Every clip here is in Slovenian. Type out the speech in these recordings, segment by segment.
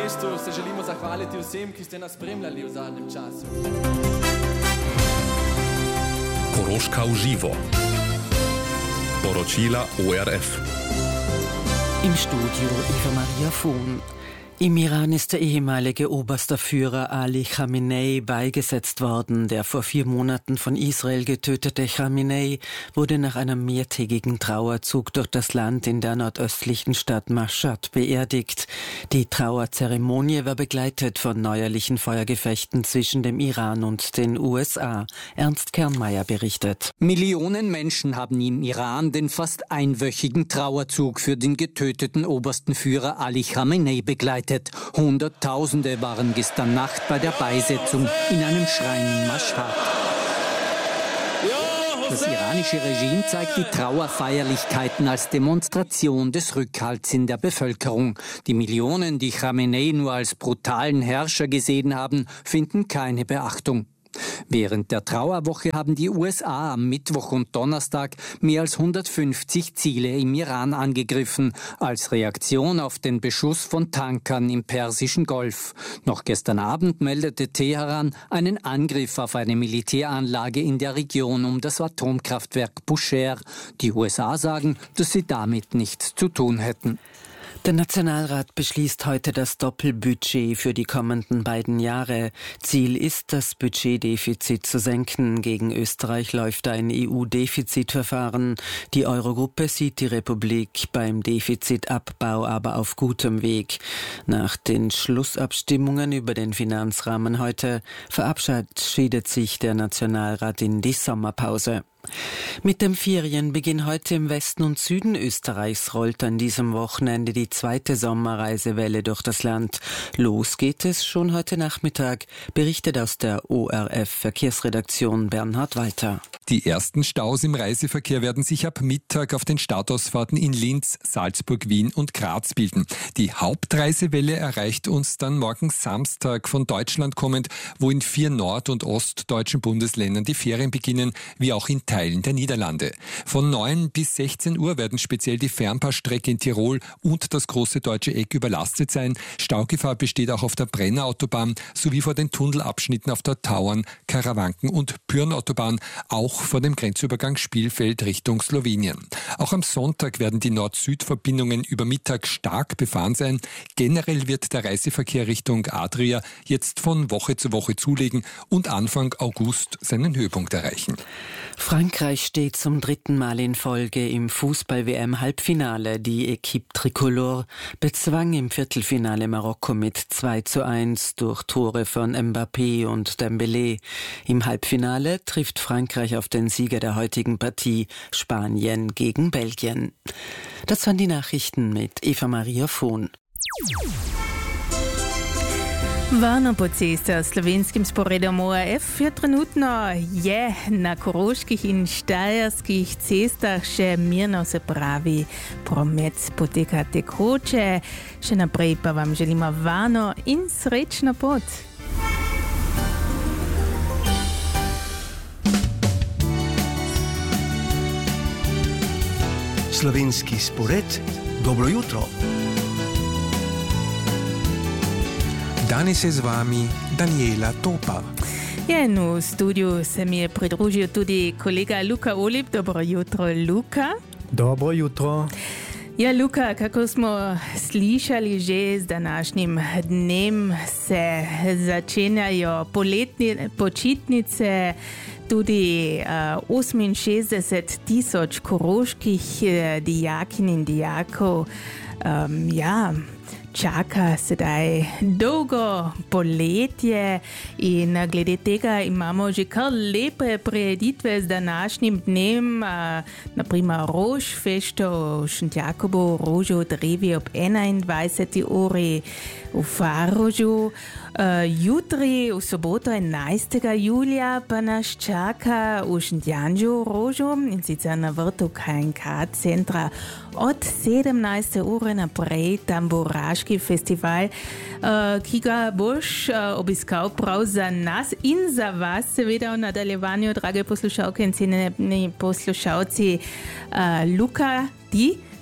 questo se želimo zahvaliti vsem, ki ste nas spremljali v zadnjem času. Koroška v živo. Poročila ORF. Im Studio Eva Maria Vohn. Im Iran ist der ehemalige oberster Führer Ali Khamenei beigesetzt worden. Der vor 4 Monaten von Israel getötete Khamenei wurde nach einem mehrtägigen Trauerzug durch das Land in der nordöstlichen Stadt Mashhad beerdigt. Die Trauerzeremonie war begleitet von neuerlichen Feuergefechten zwischen dem Iran und den USA. Ernst Kernmeier berichtet. Millionen Menschen haben im Iran den fast einwöchigen Trauerzug für den getöteten obersten Führer Ali Khamenei begleitet. Hunderttausende waren gestern Nacht bei der Beisetzung in einem Schrein in Mashhad. Das iranische Regime zeigt die Trauerfeierlichkeiten als Demonstration des Rückhalts in der Bevölkerung. Die Millionen, die Khamenei nur als brutalen Herrscher gesehen haben, finden keine Beachtung. Während der Trauerwoche haben die USA am Mittwoch und Donnerstag mehr als 150 Ziele im Iran angegriffen, als Reaktion auf den Beschuss von Tankern im Persischen Golf. Noch gestern Abend meldete Teheran einen Angriff auf eine Militäranlage in der Region um das Atomkraftwerk Bushehr. Die USA sagen, dass sie damit nichts zu tun hätten. Der Nationalrat beschließt heute das Doppelbudget für die kommenden 2 Jahre. Ziel ist, das Budgetdefizit zu senken. Gegen Österreich läuft ein EU-Defizitverfahren. Die Eurogruppe sieht die Republik beim Defizitabbau aber auf gutem Weg. Nach den Schlussabstimmungen über den Finanzrahmen heute verabschiedet sich der Nationalrat in die Sommerpause. Mit dem Ferienbeginn heute im Westen und Süden Österreichs rollt an diesem Wochenende die 2. Sommerreisewelle durch das Land. Los geht es schon heute Nachmittag, berichtet aus der ORF-Verkehrsredaktion Bernhard Walter. Die ersten Staus im Reiseverkehr werden sich ab Mittag auf den Startausfahrten in Linz, Salzburg, Wien und Graz bilden. Die Hauptreisewelle erreicht uns dann morgen Samstag von Deutschland kommend, wo in 4 nord- und ostdeutschen Bundesländern die Ferien beginnen, wie auch in Teilen der Niederlande. Von 9 bis 16 Uhr werden speziell die Fernpassstrecke in Tirol und das große deutsche Eck überlastet sein. Staugefahr besteht auch auf der Brennerautobahn sowie vor den Tunnelabschnitten auf der Tauern, Karawanken- und Pyrnautobahn, auch vor dem Grenzübergang Spielfeld Richtung Slowenien. Auch am Sonntag werden die Nord-Süd-Verbindungen über Mittag stark befahren sein. Generell wird der Reiseverkehr Richtung Adria jetzt von Woche zu Woche zulegen und Anfang August seinen Höhepunkt erreichen. Frankreich steht zum 3. Mal in Folge im Fußball-WM-Halbfinale. Die Equipe Tricolore bezwang im Viertelfinale Marokko mit 2:1 durch Tore von Mbappé und Dembélé. Im Halbfinale trifft Frankreich auf den Sieger der heutigen Partie, Spanien gegen Belgien. Das waren die Nachrichten mit Eva Maria Vohn. Varno po cestah slovenskim sporedom ORF je trenutno na koroških in štajerskih cestah še mirno, se pravi, promet poteka tekoče. Še naprej pa vam želimo varno in srečno pot. Slovenski spored, dobro jutro. Danes je z vami Daniela Topa. In v studiu se mi je pridružil tudi kolega Luka Olip. Dobro jutro, Luka. Dobro jutro. Ja, Luka, kako smo slišali že, z današnjim dnem se začenjajo poletne počitnice. Tudi 68,000 koroških dijakinj in dijakov čaka sedaj dolgo poletje in glede tega imamo že kar lepe prireditve z današnjim dnem, naprimer Rožfešto v Šentjakobu, Rožo drevi ob 21. uri v Farožu. Jutri, v soboto 11. julija, pa nas čaka v Šentjanžu Rožo, in sicer na vrtu KNK centra od 17. ure naprej. Tam bo Raški festival, ki ga boš obiskal prav za nas in za vas, seveda v nadaljevanju, drage poslušalke in cenjeni poslušalci. Luka, ti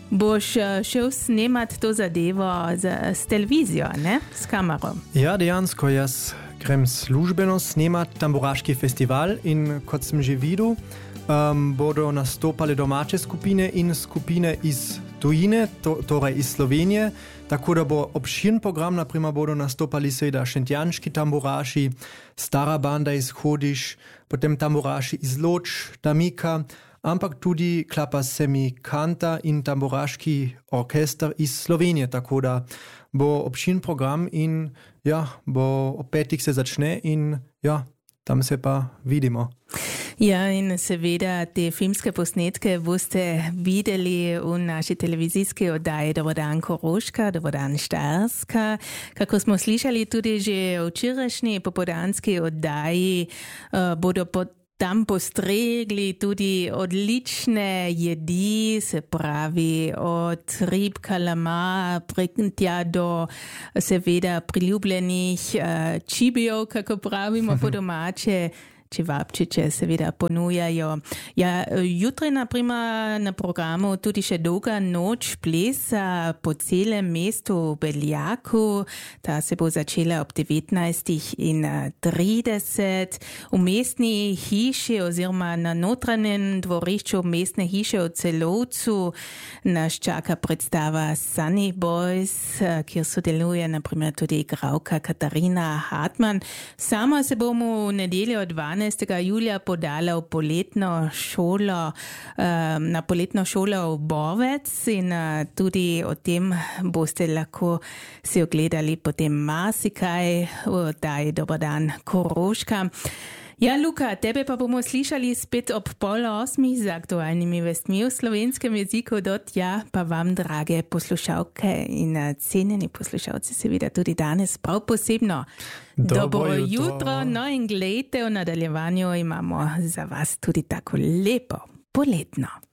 Boš šel snemat to zadevo s televizijo, ne? S kamero. Ja, dejansko jaz grem službeno snemat tamburaški festival in kot sem že videl, bodo nastopale domače skupine in skupine iz tujine, torej iz Slovenije, tako da bo obširen program, naprimer bodo nastopali seveda šentjanški tamburaši, stara banda iz Hodiš, potem tamburaši iz Loč, Damika, ampak tudi Klapa Semikanta in tamburaški orkester iz Slovenije, tako da bo obširen program in ja, bo ob 5 se začne in ja, tam se pa vidimo. Ja, in seveda te filmske posnetke boste videli v naši televizijski oddaji Dober dan Koroška, Dober dan Štajerska. Kako smo slišali tudi že v včerajšnji popoldanski oddaji, bodo tam postregli tudi odlične jedi, se pravi od rib, kalama, tja do seveda priljubljenih čibijev, kako pravimo po domače, čevapčiče seveda ponujajo. Ja, jutri naprimer na programu tudi še dolga noč plesa po celem mestu v Beljaku. Ta se bo začela ob 19:30. V mestni hiši oziroma na notranjem dvorišču mestne hiše v Celovcu nas čaka predstava Sunny Boys, kjer sodeluje naprimer tudi igralka Katarina Hartmann. Sama se bomo v nedeljo 12. julija podala v poletno šolo, na poletno šolo v Bovec in tudi o tem boste lahko si ogledali potem marsikaj v oddaji Dober dan Koroška. Ja, Luka, tebe pa bomo slišali spet ob 7:30 z aktualnimi vestmi v slovenskem jeziku. Ja, pa vam, drage poslušalke in cenjeni poslušalci, seveda tudi danes prav posebno. Dobro jutro, no in glejte, v nadaljevanju imamo za vas tudi tako lepo poletno.